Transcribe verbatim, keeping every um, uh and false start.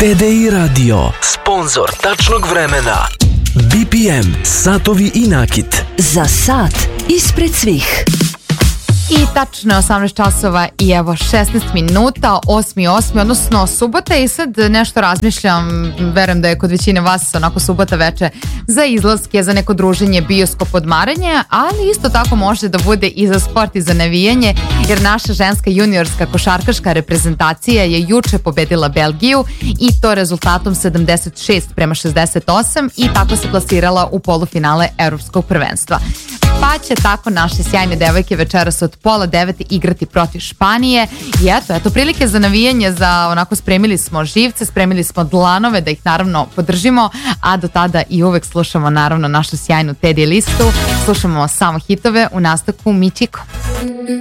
T D I Radio, sponsor tačnog vremena. B P M, satovi i nakit. Za sat ispred svih. I tačno je osamnaest časova i evo šesnaest minuta, osmi osmi, odnosno subota, i sad nešto razmišljam, verujem da je kod većine vas onako subota veče za izlaske, za neko druženje, bioskop, odmaranje, ali isto tako može da bude i za sport i za navijanje, jer naša ženska juniorska košarkaška reprezentacija je juče pobedila Belgiju i to rezultatom sedamdeset šest prema šezdeset osam i tako se plasirala u polufinale evropskog prvenstva. Pa će tako naše sjajne devojke večeras od pola devet igrati protiv Španije. I eto, eto prilike za navijanje, za onako spremili smo živce, spremili smo dlanove da ih naravno podržimo, a do tada i uvek slušamo naravno našu sjajnu T D I listu, slušamo samo hitove, u nastavku Mičiko.